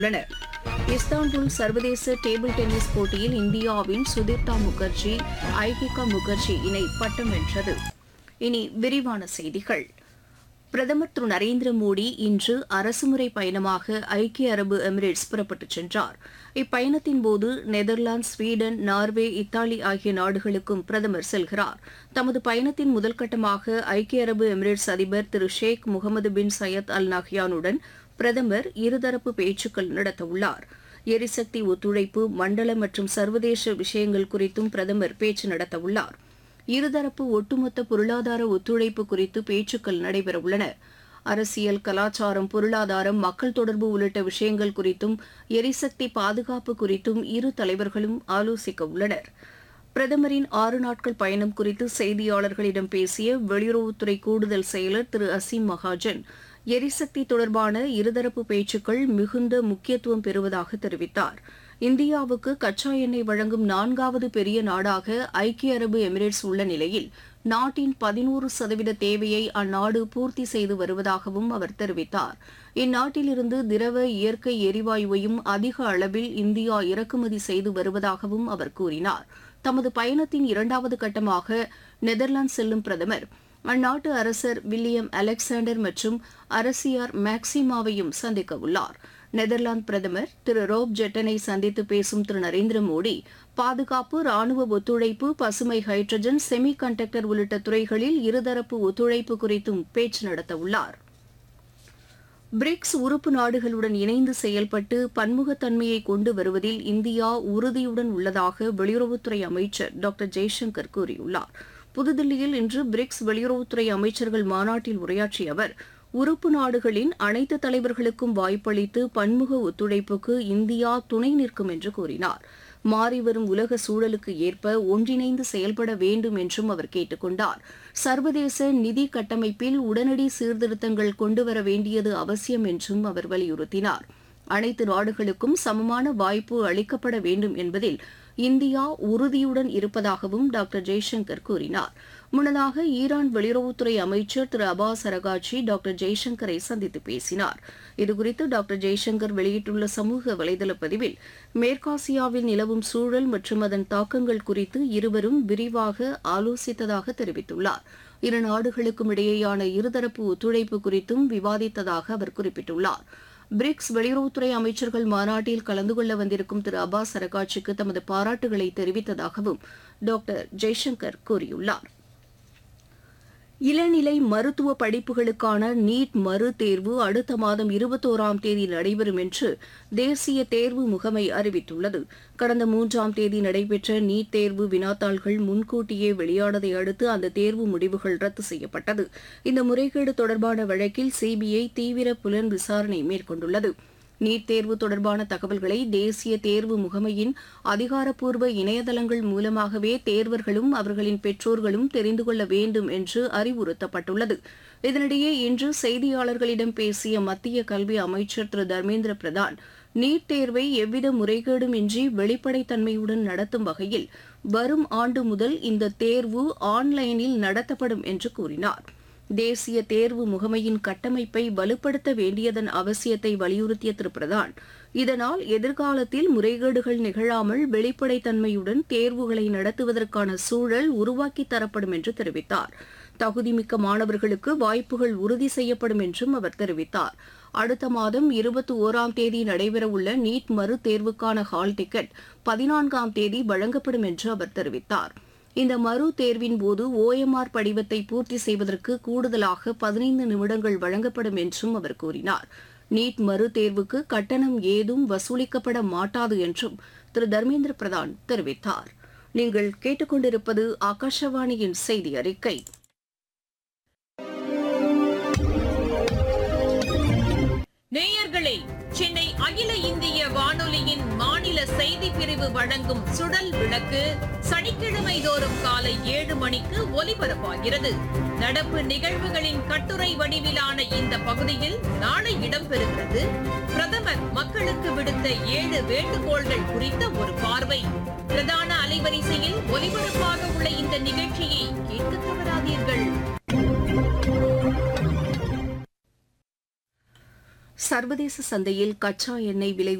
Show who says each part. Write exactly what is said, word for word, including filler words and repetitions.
Speaker 1: உள்ளனர். இஸ்தான்புல் சர்வதேச table tennis போட்டியில் இந்தியாவின் சுதிர்தா முகர்ஜி ஐகிகா முகர்ஜி இணை பட்டம் வென்றது. இனி விரிவான செய்திகள். பிரதமர் திரு நரேந்திர மோடி இன்று அரசுமுறை பயணமாக ஐக்கிய அரபு எமிரேட்ஸ் புறப்பட்டுச் சென்றார். இப்பயணத்தின்போது நெதர்லாந்து, ஸ்வீடன், நார்வே, இத்தாலி ஆகிய நாடுகளுக்கும் பிரதமர் செல்கிறார். தமது பயணத்தின் முதல் கட்டமாக ஐக்கிய அரபு எமிரேட்ஸ் அதிபர் திரு ஷேக் முகமது பின் சையத் அல் நஹ்யானுடன் பிரதமர் இருதரப்பு பேச்சுக்கள் நடத்தவுள்ளார். எரிசக்தி ஒத்துழைப்பு, மண்டல மற்றும் சர்வதேச விஷயங்கள் குறித்தும் பிரதமர் பேச்சு நடத்தவுள்ளார். இருதரப்பு ஒட்டுமொத்த பொருளாதார ஒத்துழைப்பு குறித்து பேச்சுக்கள் நடைபெறவுள்ளன. அரசியல், கலாச்சாரம், பொருளாதாரம், மக்கள் தொடர்பு உள்ளிட்ட விஷயங்கள் குறித்தும் எரிசக்தி பாதுகாப்பு குறித்தும் இரு தலைவர்களும் ஆலோசிக்க உள்ளனர். பிரதமரின் ஆறு நாட்கள் பயணம் குறித்து செய்தியாளர்களிடம் பேசிய வெளியுறவுத்துறை கூடுதல் செயலர் திரு அசீம் மகாஜன், எரிசக்தி தொடர்பான இருதரப்பு பேச்சுக்கள் மிகுந்த முக்கியத்துவம் பெறுவதாக தெரிவித்தார். இந்தியாவுக்கு கச்சா எண்ணெய் வழங்கும் நான்காவது பெரிய நாடாக ஐக்கிய அரபு எமிரேட்ஸ் உள்ள நிலையில் நாட்டின் பதினோரு சதவீத தேவையை அந்நாடு பூர்த்தி செய்து வருவதாகவும் அவர் தெரிவித்தார். இந்நாட்டிலிருந்து திரவ இயற்கை எரிவாயுவையும் அதிக அளவில் இந்தியா இறக்குமதி செய்து வருவதாகவும் அவர் கூறினார். தமது பயணத்தின் இரண்டாவது கட்டமாக நெதர்லாந்து செல்லும் பிரதமர் அந்நாட்டு அரசர் வில்லியம் அலெக்சாண்டர் மற்றும் அரசியார் மேக்சிமாவையும் சந்திக்க உள்ளார். நெதர்லாந்து பிரதமர் திரு ரோப் ஜெட்டனை சந்தித்து பேசும் திரு நரேந்திர மோடி பாதுகாப்பு, ராணுவ ஒத்துழைப்பு, பசுமை ஹைட்ரஜன், செமி கண்டக்டர் உள்ளிட்ட துறைகளில் இருதரப்பு ஒத்துழைப்பு குறித்தும் பேச்சு நடத்தவுள்ளார். பிரிக்ஸ் உறுப்பு நாடுகளுடன் இணைந்து செயல்பட்டு பன்முகத்தன்மையை கொண்டு வருவதில் இந்தியா உறுதியுடன் உள்ளதாக வெளியுறவுத்துறை அமைச்சர் டாக்டர் ஜெய்சங்கர் கூறியுள்ளார். புதுதில்லியில் இன்று பிரிக்ஸ் வெளியுறவுத்துறை அமைச்சர்கள் மாநாட்டில் உரையாற்றிய அவர், உறுப்பு நாடுகளின் அனைத்து தலைவர்களுக்கும் வாய்ப்பளித்து பன்முக ஒத்துழைப்புக்கு இந்தியா துணை நிற்கும் என்று கூறினார். மாறிவரும் உலக சூழலுக்கு ஏற்ப ஒன்றிணைந்து செயல்பட வேண்டும் என்றும் அவர் கேட்டுக் கொண்டார். சர்வதேச நிதி கட்டமைப்பில் உடனடி சீர்திருத்தங்கள் கொண்டுவர வேண்டியது அவசியம் என்றும் அவர் வலியுறுத்தினார். அனைத்து நாடுகளுக்கும் சமமான வாய்ப்பு அளிக்கப்பட வேண்டும் என்பதில் இந்தியா உறுதியுடன் இருப்பதாகவும் டாக்டர் ஜெய்சங்கர் கூறினார். முன்னதாக ஈரான் வெளியுறவுத்துறை அமைச்சர் திரு அபாஸ் அரகாச்சி டாக்டர் ஜெய்சங்கரை சந்தித்து பேசினார். இதுகுறித்து டாக்டர் ஜெய்சங்கர் வெளியிட்டுள்ள சமூக வலைதள பதிவில், மேற்காசியாவில் நிலவும் சூழல் மற்றும் அதன் தாக்கங்கள் குறித்து இருவரும் விரிவாக ஆலோசித்ததாக தெரிவித்துள்ளார். இரு நாடுகளுக்கும் இடையேயான இருதரப்பு ஒத்துழைப்பு குறித்தும் விவாதித்ததாக அவர் குறிப்பிட்டுள்ளார். பிரிக்ஸ் வெளியுறவுத்துறை அமைச்சர்கள் மாநாட்டில் கலந்து கொள்ள வந்திருக்கும் திரு அபாஸ் அரகாட்சிக்கு தமது பாராட்டுகளை தெரிவித்ததாகவும் டாக்டர் ஜெய்சங்கர் கூறியுள்ளார். இளநிலை மருத்துவ படிப்புகளுக்கான நீட் மறு தேர்வு அடுத்த மாதம் இருபத்தோராம் தேதி நடைபெறும் என்று தேசிய தேர்வு முகமை அறிவித்துள்ளது. கடந்த மூன்றாம் தேதி நடைபெற்ற நீட் தேர்வு வினாத்தாள்கள் முன்கூட்டியே வெளியானதை அடுத்து அந்த தேர்வு முடிவுகள் ரத்து செய்யப்பட்டது. இந்த முறைகேடு தொடர்பான வழக்கில் சிபிஐ தீவிர புலன் விசாரணை மேற்கொண்டுள்ளது. நீட் தேர்வு தொடர்பான தகவல்களை தேசிய தேர்வு முகமையின் அதிகாரப்பூர்வ இணையதளங்கள் மூலமாகவே தேர்வர்களும் அவர்களின் பெற்றோர்களும் தெரிந்து கொள்ள வேண்டும் என்று அறிவுறுத்தப்பட்டுள்ளது. இதனிடையே இன்று செய்தியாளர்களிடம் பேசிய மத்திய கல்வி அமைச்சர் திரு தர்மேந்திர பிரதான், நீட் தேர்வை எவ்வித முறைகேடும் இன்றி வெளிப்படைத்தன்மையுடன் நடத்தும் வகையில் வரும் ஆண்டு முதல் இந்த தேர்வு ஆன்லைனில் நடத்தப்படும் என்று கூறினார். தேசிய தேர்வு முகமையின் கட்டமைப்பை வலுப்படுத்த வேண்டியதன் அவசியத்தை வலியுறுத்திய திரு பிரதான், இதனால் எதிர்காலத்தில் முறைகேடுகள் நிகழாமல் வெளிப்படைத்தன்மையுடன் தேர்வுகளை நடத்துவதற்கான சூழல் உருவாக்கி தரப்படும் என்று தெரிவித்தார். தகுதிமிக்க மாணவர்களுக்கு வாய்ப்புகள் உறுதி செய்யப்படும் என்றும் அவர் தெரிவித்தார். அடுத்த மாதம் இருபத்தி ஓராம் தேதி நடைபெறவுள்ள நீட் மறு தேர்வுக்கான ஹால் டிக்கெட் பதினான்காம் தேதி வழங்கப்படும் என்று அவர் தெரிவித்தார். இந்த மறு தேர்வின் போது ஓஎம்ஆர் படிவத்தை பூர்த்தி செய்வதற்கு கூடுதலாக பதினைந்து நிமிடங்கள் வழங்கப்படும் என்றும் அவர் கூறினார். நீட் மறு தேர்வுக்கு கட்டணம் ஏதும் வசூலிக்கப்பட மாட்டாது என்றும் திரு தர்மேந்திர பிரதான் தெரிவித்தார். நீங்கள் கேட்டுக்கொண்டிருப்பது ஆகாஷவாணியின் செய்தி அறிக்கை.
Speaker 2: நேயர்களே, சென்னை அகில இந்திய வானொலியின் மாநில செய்தி பிரிவு வழங்கும் சுடல் விளக்கு சனிக்கிழமை தோறும் காலை ஏழு மணிக்கு ஒலிபரப்பாகிறது. நடப்பு நிகழ்வுகளின் கட்டுரை வடிவிலான இந்த பகுதியில் நாளை இடம்பெறுகிறது. பிரதமர் மக்களுக்கு விடுத்த ஏழு வேண்டுகோள்கள் குறித்த ஒரு பார்வை. பிரதான அலைவரிசையில் ஒலிபரப்பாக உள்ள இந்த நிகழ்ச்சியை கேட்க தவறாதீர்கள்.
Speaker 1: சர்வதேச சந்தையில் கச்சா எண்ணெய் விலை